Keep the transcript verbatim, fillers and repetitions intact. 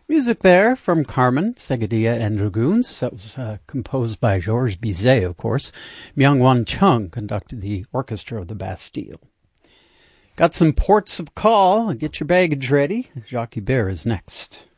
Music there from Carmen, Seguidilla and Dragoons. That was uh, composed by Georges Bizet, of course. Myung-Whun Chung conducted the orchestra of the Bastille. Got some ports of call. Get your baggage ready. Jacques Hubert is next.